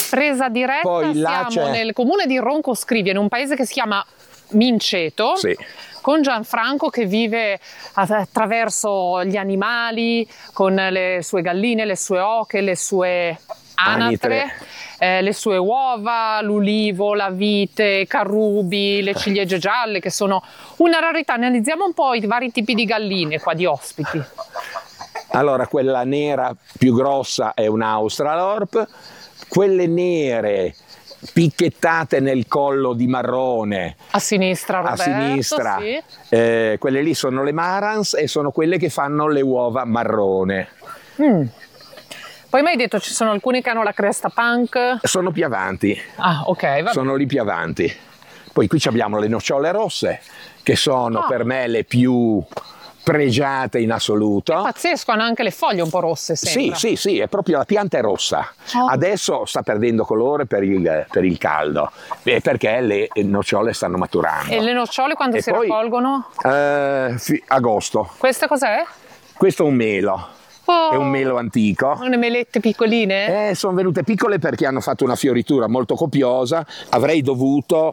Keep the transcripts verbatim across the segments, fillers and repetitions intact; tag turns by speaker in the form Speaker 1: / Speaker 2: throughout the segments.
Speaker 1: Presa diretta,
Speaker 2: Poi là
Speaker 1: siamo nel comune di Roncoscrivia, in un paese che si chiama Minceto,
Speaker 2: sì.
Speaker 1: con Gianfranco che vive attraverso gli animali, con le sue galline, le sue oche, le sue anatre, eh, le sue uova, l'ulivo, la vite, i carrubi, le ciliegie gialle, che sono una rarità. Analizziamo un po' i vari tipi di galline qua, di ospiti.
Speaker 2: Allora, quella nera più grossa è un Australorp, quelle nere picchettate nel collo di marrone
Speaker 1: a sinistra, Roberto,
Speaker 2: a sinistra
Speaker 1: sì.
Speaker 2: eh, quelle lì sono le Marans e sono quelle che fanno le uova marrone.
Speaker 1: Mm. Poi mi hai detto ci sono alcuni che hanno la cresta punk.
Speaker 2: Sono più avanti.
Speaker 1: Ah, ok, vabbè.
Speaker 2: Sono lì più avanti. Poi qui abbiamo le nocciole rosse, che sono ah. per me le più pregiate in assoluto.
Speaker 1: È pazzesco, hanno anche le foglie un po' rosse, sembra.
Speaker 2: Sì, sì, sì, è proprio la pianta è rossa. Oh. Adesso sta perdendo colore per il, per il caldo, perché le nocciole stanno maturando.
Speaker 1: E le nocciole quando e si poi, raccolgono?
Speaker 2: Eh, agosto.
Speaker 1: Questa cos'è?
Speaker 2: Questo è un melo.
Speaker 1: Oh.
Speaker 2: È un melo antico.
Speaker 1: Sono le melette piccoline?
Speaker 2: Eh, sono venute piccole perché hanno fatto una fioritura molto copiosa. Avrei dovuto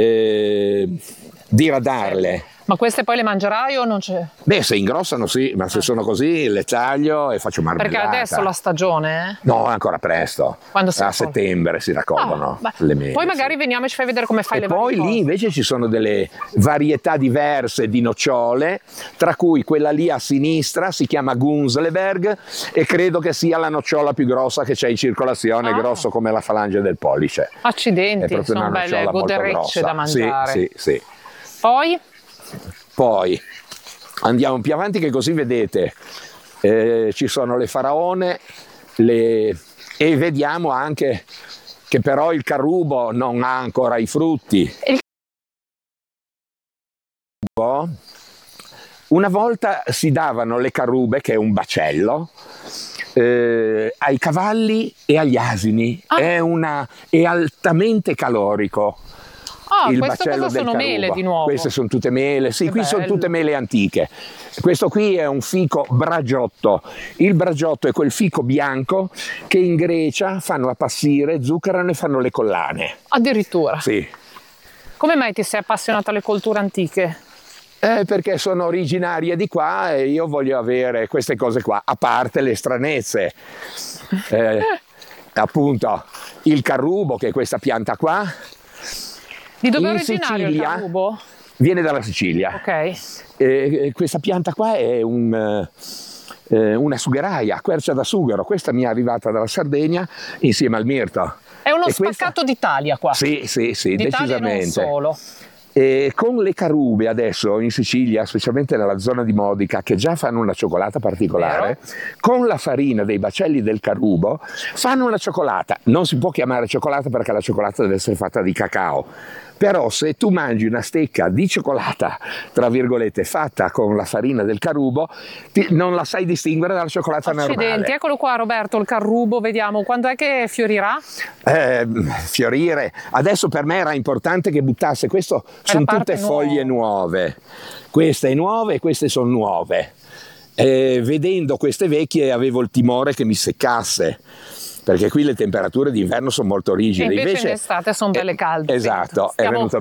Speaker 2: eh, diradarle.
Speaker 1: Ma queste poi le mangerai o non c'è?
Speaker 2: Beh, se ingrossano sì, ma se ah. sono così le taglio e faccio marmellata.
Speaker 1: Perché adesso la stagione, eh?
Speaker 2: No, è ancora presto.
Speaker 1: Quando si
Speaker 2: a
Speaker 1: raccol-
Speaker 2: settembre si raccolgono
Speaker 1: ah,
Speaker 2: le mele.
Speaker 1: Poi magari veniamo e ci fai vedere come fai
Speaker 2: e
Speaker 1: le
Speaker 2: varie cose. E poi lì invece ci sono delle varietà diverse di nocciole, tra cui quella lì a sinistra si chiama Gunzleberg e credo che sia la nocciola più grossa che c'è in circolazione, ah. grosso come la falange del pollice.
Speaker 1: Accidenti, sono belle goderecce da mangiare.
Speaker 2: Sì, sì, sì.
Speaker 1: Poi?
Speaker 2: Poi andiamo più avanti che così vedete, eh, ci sono le faraone le... e vediamo anche che però il carrubo non ha ancora i frutti. Il... Una volta si davano le carrube, che è un bacello, eh, ai cavalli e agli asini, ah. è, una... è altamente calorico.
Speaker 1: Ah,
Speaker 2: il
Speaker 1: questo
Speaker 2: bacello
Speaker 1: cosa
Speaker 2: del
Speaker 1: sono
Speaker 2: Caruba.
Speaker 1: Mele di nuovo?
Speaker 2: Queste sono tutte mele, sì, che qui bello. Sono tutte mele antiche. Questo qui è un fico bragiotto. Il bragiotto è quel fico bianco che in Grecia fanno appassire, zuccherano e fanno le collane.
Speaker 1: Addirittura?
Speaker 2: Sì.
Speaker 1: Come mai ti sei appassionato alle colture antiche?
Speaker 2: Eh, perché sono originaria di qua e io voglio avere queste cose qua, a parte le stranezze. Eh, appunto, il carrubo, che è questa pianta qua.
Speaker 1: Di dove è originario il carrubo?
Speaker 2: Viene dalla Sicilia.
Speaker 1: Ok.
Speaker 2: Eh, questa pianta qua è un, eh, una sugheraia, quercia da sughero. Questa mi è arrivata dalla Sardegna insieme al mirto.
Speaker 1: È uno
Speaker 2: e
Speaker 1: spaccato
Speaker 2: questa...
Speaker 1: d'Italia qua.
Speaker 2: Sì, sì, sì,
Speaker 1: d'Italia
Speaker 2: decisamente.
Speaker 1: E non solo.
Speaker 2: E con le carube adesso in Sicilia, specialmente nella zona di Modica, che già fanno una cioccolata particolare, vero? Con la farina dei bacelli del carrubo fanno una cioccolata. Non si può chiamare cioccolata perché la cioccolata deve essere fatta di cacao. Però se tu mangi una stecca di cioccolata, tra virgolette, fatta con la farina del carrubo, ti, non la sai distinguere dalla cioccolata
Speaker 1: Accidenti,
Speaker 2: normale.
Speaker 1: Eccolo qua Roberto, il carrubo, vediamo, quando è che fiorirà?
Speaker 2: Eh, fiorire, adesso per me era importante che buttasse, questo sono tutte foglie nuove, queste nuove e queste sono nuove. Eh, vedendo queste vecchie avevo il timore che mi seccasse, perché qui le temperature d'inverno sono molto rigide.
Speaker 1: E invece,
Speaker 2: invece
Speaker 1: in estate sono belle calde.
Speaker 2: Esatto,
Speaker 1: Stiamo...
Speaker 2: è venuto